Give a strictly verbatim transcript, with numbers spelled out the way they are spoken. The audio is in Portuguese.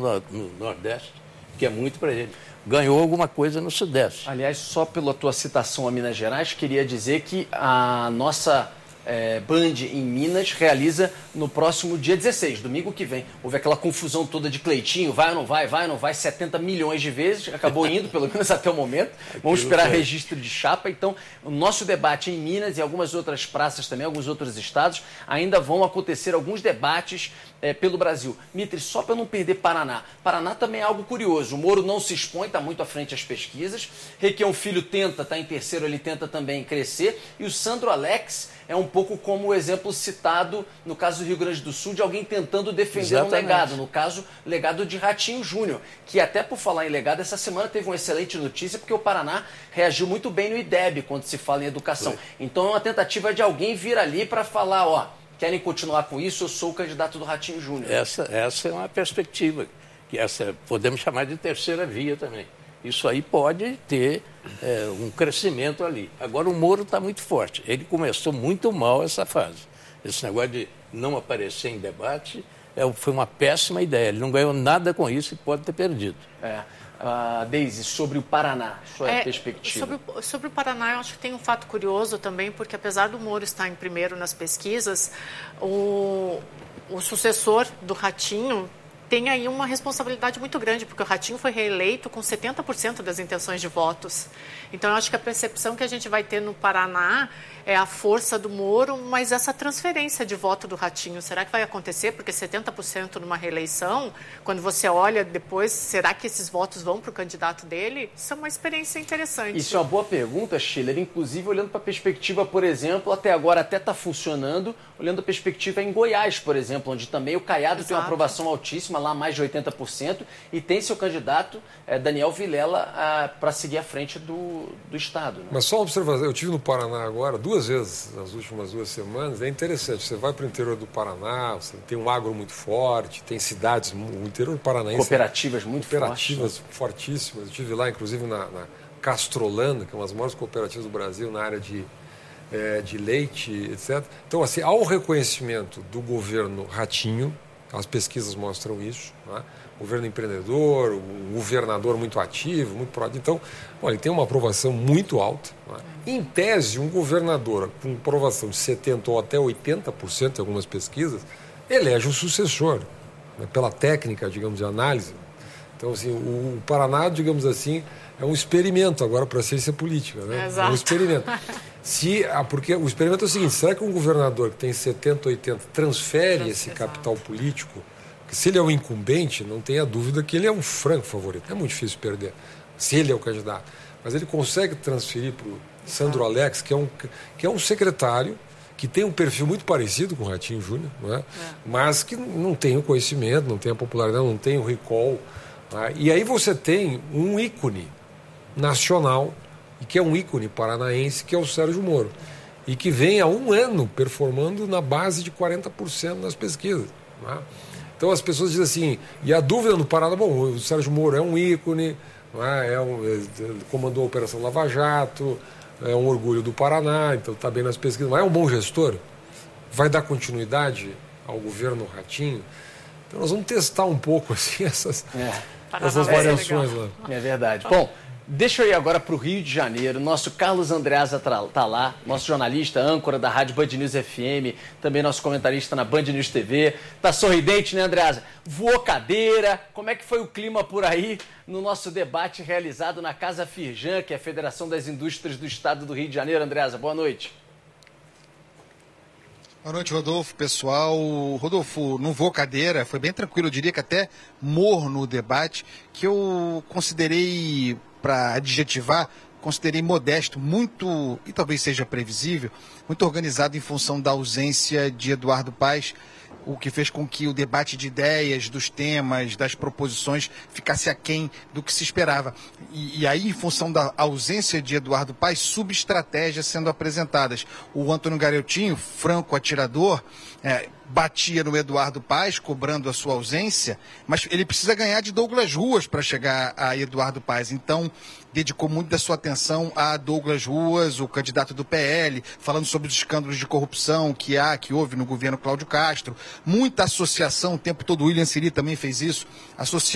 no, no Nordeste, que é muito para ele. Ganhou alguma coisa no Sudeste. Aliás, só pela tua citação a Minas Gerais, queria dizer que a nossa é, Band em Minas realiza no próximo dia dezesseis, domingo que vem. Houve aquela confusão toda de Cleitinho, vai ou não vai, vai ou não vai, setenta milhões de vezes, acabou indo, pelo menos até o momento. Vamos esperar registro de chapa. Então, o nosso debate em Minas e algumas outras praças também, alguns outros estados, ainda vão acontecer alguns debates é, pelo Brasil. Mitre, só para não perder Paraná. Paraná também é algo curioso. O Moro não se expõe, está muito à frente das pesquisas. Requião Filho tenta, está em terceiro, ele tenta também crescer. E o Sandro Alex é um pouco como o exemplo citado no caso do Rio Grande do Sul, de alguém tentando defender Exatamente. um legado. No caso, legado de Ratinho Júnior, que até por falar em legado, essa semana teve uma excelente notícia, porque o Paraná reagiu muito bem no I D E B quando se fala em educação. Foi. Então é uma tentativa de alguém vir ali para falar, ó, querem continuar com isso, eu sou o candidato do Ratinho Júnior. Essa, essa é uma perspectiva, que essa podemos chamar de terceira via também. Isso aí pode ter é, um crescimento ali. Agora o Moro está muito forte. Ele começou muito mal essa fase. Esse negócio de não aparecer em debate é, foi uma péssima ideia. Ele não ganhou nada com isso e pode ter perdido. É. Uh, Deise, sobre o Paraná, sua é, perspectiva. Sobre, sobre o Paraná, eu acho que tem um fato curioso também, porque apesar do Moro estar em primeiro nas pesquisas, o, o sucessor do Ratinho tem aí uma responsabilidade muito grande, porque o Ratinho foi reeleito com setenta por cento das intenções de votos. Então, eu acho que a percepção que a gente vai ter no Paraná é a força do Moro, mas essa transferência de voto do Ratinho, será que vai acontecer? Porque setenta por cento numa reeleição, quando você olha depois, será que esses votos vão para o candidato dele? Isso é uma experiência interessante. Isso é uma boa pergunta, Schiller. Inclusive, olhando para a perspectiva, por exemplo, até agora até está funcionando, olhando a perspectiva em Goiás, por exemplo, onde também o Caiado Exato. tem uma aprovação altíssima, lá mais de oitenta por cento, e tem seu candidato, é, Daniel Vilela, para seguir à frente do, do Estado. Né? Mas só uma observação, eu estive no Paraná agora, duas vezes nas últimas duas semanas, é interessante, você vai para o interior do Paraná, você tem um agro muito forte, tem cidades, o interior paranaense... Cooperativas muito cooperativas fortes. fortíssimas, eu estive lá, inclusive, na, na Castrolanda, que é uma das maiores cooperativas do Brasil na área de, é, de leite, etcétera. Então, assim, há o reconhecimento do governo Ratinho, as pesquisas mostram isso, né? Governo empreendedor, um governador muito ativo, muito proativo. Então, olha, ele tem uma aprovação muito alta. Né? Em tese, um governador com aprovação de setenta por cento ou até oitenta por cento em algumas pesquisas, elege o sucessor, né? Pela técnica, digamos, de análise. Então, assim, o, o Paraná, digamos assim, é um experimento agora para a ciência política. Né? Exato. É um experimento. Se, ah, porque o experimento é o seguinte, será que um governador que tem setenta, oitenta transfere esse capital político? Porque se ele é o incumbente, não tenha dúvida que ele é um franco favorito. É muito difícil perder, se ele é o candidato. Mas ele consegue transferir para o Sandro Alex, que é, um, que é um secretário que tem um perfil muito parecido com o Ratinho Júnior, não é? É. Mas que não tem o conhecimento, não tem a popularidade, não tem o recall. Tá? E aí você tem um ícone nacional, e que é um ícone paranaense, que é o Sérgio Moro, e que vem há um ano performando na base de quarenta por cento nas pesquisas. Né? Então as pessoas dizem assim, e a dúvida no Paraná, bom, o Sérgio Moro é um ícone, né? é um, ele comandou a Operação Lava Jato, é um orgulho do Paraná, então está bem nas pesquisas, mas é um bom gestor? Vai dar continuidade ao governo Ratinho? Então nós vamos testar um pouco assim, essas, é. essas variações lá. É verdade. Bom, deixa eu ir agora para o Rio de Janeiro. Nosso Carlos Andreasa está lá, nosso jornalista, âncora da Rádio Band News F M, também nosso comentarista na Band News T V. Está sorridente, né, Andreasa? Voou cadeira. Como é que foi o clima por aí no nosso debate realizado na Casa Firjan, que é a Federação das Indústrias do Estado do Rio de Janeiro? Andreasa, boa noite. Boa noite, Rodolfo, pessoal. Rodolfo, não voou cadeira, foi bem tranquilo, eu diria que até morno o debate, que eu considerei, para adjetivar, considerei modesto, muito, e talvez seja previsível, muito organizado em função da ausência de Eduardo Paes, o que fez com que o debate de ideias, dos temas, das proposições ficasse aquém do que se esperava. E, e aí, em função da ausência de Eduardo Paes, subestratégias sendo apresentadas. O Antônio Garotinho, franco atirador, é, batia no Eduardo Paes, cobrando a sua ausência, mas ele precisa ganhar de Douglas Ruas para chegar a Eduardo Paes. Então, dedicou muito da sua atenção a Douglas Ruas, o candidato do P L, falando sobre os escândalos de corrupção que há, que houve no governo Cláudio Castro. Muita associação, o tempo todo o William Siri também fez isso, associando